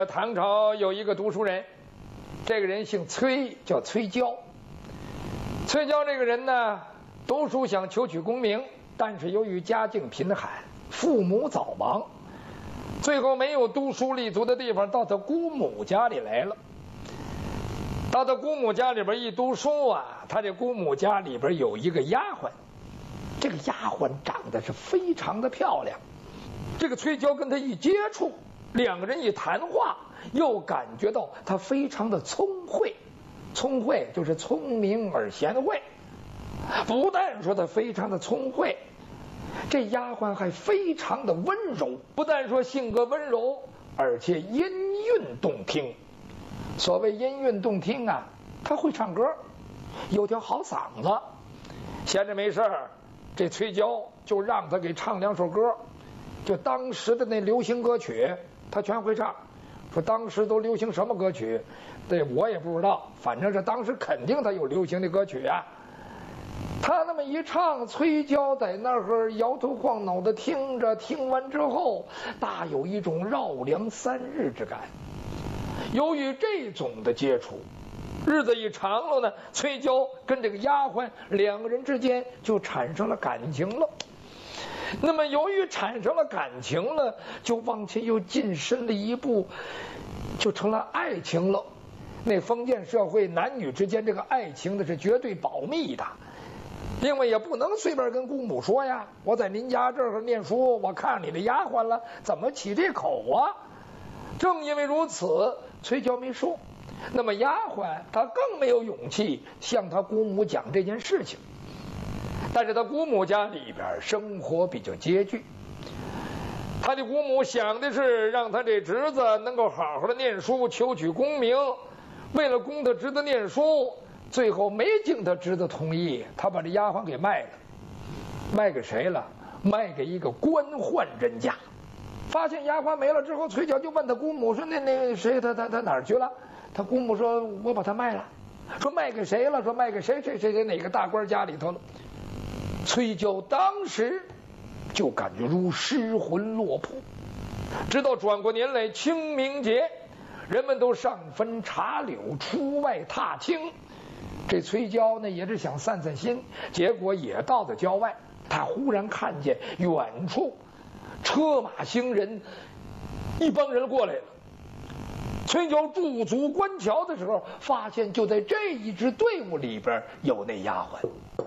唐朝有一个读书人，这个人姓崔，叫崔交。崔交这个人呢，读书想求取功名，但是由于家境贫寒，父母早亡，最后没有读书立足的地方，到他姑母家里来了。到他姑母家里边一读书啊，他这姑母家里边有一个丫鬟，这个丫鬟长得是非常的漂亮。这个崔交跟他一接触，两个人一谈话，又感觉到他非常的聪慧。聪慧就是聪明而贤惠，不但说他非常的聪慧，这丫鬟还非常的温柔，不但说性格温柔，而且音韵动听。所谓音韵动听啊，他会唱歌，有条好嗓子。闲着没事儿，这崔交就让他给唱两首歌，就当时的那流行歌曲他全会唱。说当时都流行什么歌曲，这我也不知道，反正是当时肯定他有流行的歌曲啊。他那么一唱，崔交在那儿摇头晃脑的听着，听完之后大有一种绕梁三日之感。由于这种的接触，日子一长了呢，崔交跟这个丫鬟两个人之间就产生了感情了。那么由于产生了感情了，就往前又晋升了一步，就成了爱情了。那封建社会男女之间这个爱情的是绝对保密的，因为也不能随便跟姑母说呀，我在您家这儿念书，我看上你的丫鬟了，怎么起这口啊？正因为如此，崔交没说。那么丫鬟她更没有勇气向她姑母讲这件事情。但是他姑母家里边生活比较拮据，他的姑母想的是让他这侄子能够好好的念书，求取功名。为了供他侄子念书，最后没经他侄子同意，他把这丫鬟给卖了。卖给谁了？卖给一个官宦人家。发现丫鬟没了之后，崔交就问他姑母说：“那谁他哪儿去了？”他姑母说：“我把他卖了。”说卖给谁了？说卖给谁哪个大官家里头了。崔交当时就感觉如失魂落魄。直到转过年来清明节，人们都上坟插柳，出外踏青。这崔交呢也是想散散心，结果也到了郊外。他忽然看见远处车马行人，一帮人过来了。崔交驻足观瞧的时候，发现就在这一支队伍里边有那丫鬟。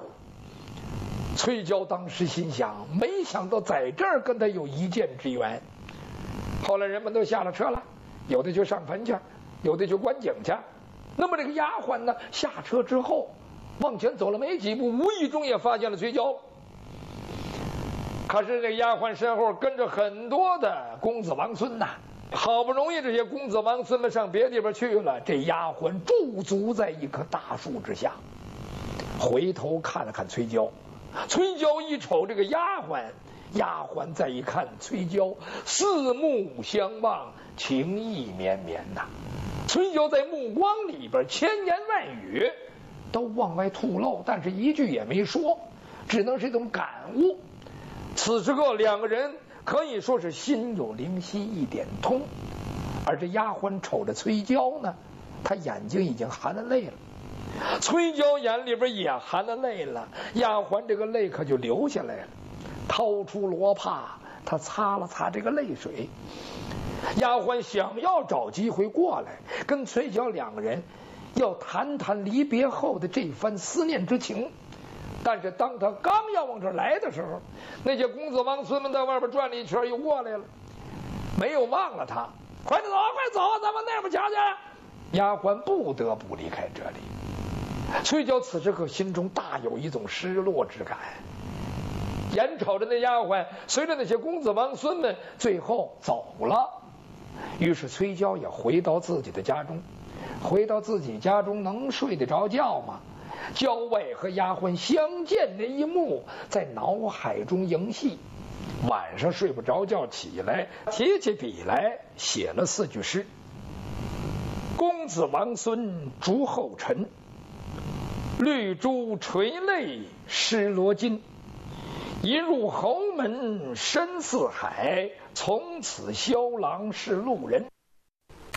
崔交当时心想，没想到在这儿跟他有一见之缘。后来人们都下了车了，有的就上坟去，有的就观景去。那么这个丫鬟呢，下车之后往前走了没几步，无意中也发现了崔交。可是这丫鬟身后跟着很多的公子王孙呐，好不容易这些公子王孙们上别地方去了，这丫鬟驻足在一棵大树之下，回头看了看崔交。崔交一瞅这个丫鬟，丫鬟再一看崔交，四目相望，情意绵绵呐。崔交在目光里边千言万语都往外吐露，但是一句也没说，只能是一种感悟。此时刻两个人可以说是心有灵犀一点通。而这丫鬟瞅着崔交呢，她眼睛已经含了泪了。崔交眼里边也含了泪了，丫鬟这个泪可就流下来了，掏出罗帕，她擦了擦这个泪水。丫鬟想要找机会过来跟崔交两个人要谈谈离别后的这番思念之情，但是当他刚要往这来的时候，那些公子王孙们在外边转了一圈又过来了，没有忘了他，快走快走，咱们那边瞧去。丫鬟不得不离开这里。崔交此时可心中大有一种失落之感，眼瞅着那丫鬟随着那些公子王孙们最后走了，于是崔交也回到自己的家中。回到自己家中能睡得着觉吗？郊外和丫鬟相见那一幕在脑海中萦戏，晚上睡不着觉，起来提起笔来写了4句诗：公子王孙逐后尘，绿珠垂泪湿罗巾，一入侯门深似海，从此萧郎是路人。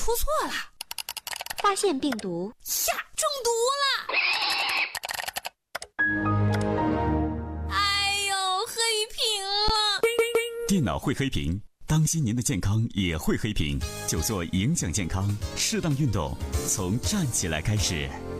出错了， 发现病毒呀，中毒了！哎呦，黑屏了！ 电脑会黑屏，当心您的健康也会黑屏，就做影响健康，适当运动，从站起来开始。